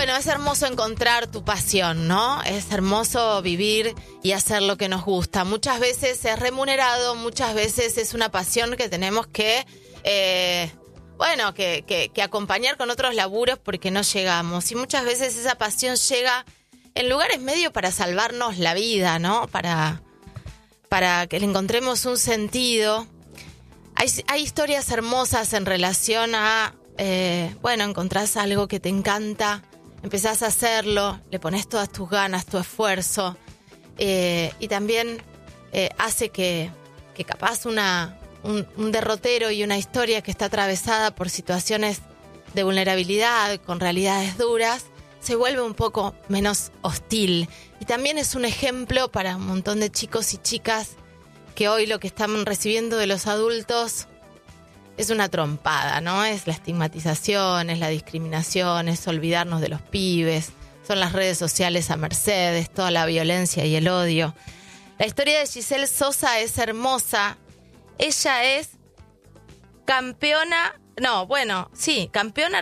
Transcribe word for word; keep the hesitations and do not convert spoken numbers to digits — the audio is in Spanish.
Bueno, es hermoso encontrar tu pasión, ¿no? Es hermoso vivir y hacer lo que nos gusta. Muchas veces es remunerado, muchas veces es una pasión que tenemos que, eh, bueno, que, que, que acompañar con otros laburos porque no llegamos. Y muchas veces esa pasión llega en lugares medio para salvarnos la vida, ¿no? Para, para que le encontremos un sentido. Hay, hay historias hermosas en relación a, eh, bueno, encontrás algo que te encanta, empezás a hacerlo, le pones todas tus ganas, tu esfuerzo, eh, y también eh, hace que, que capaz una, un, un derrotero y una historia que está atravesada por situaciones de vulnerabilidad, con realidades duras, se vuelve un poco menos hostil. Y también es un ejemplo para un montón de chicos y chicas que hoy lo que están recibiendo de los adultos es una trompada, ¿no? Es la estigmatización, es la discriminación, es olvidarnos de los pibes, son las redes sociales a merced, es toda la violencia y el odio. La historia de Giselle Sosa es hermosa. Ella es campeona, no, bueno, sí, campeona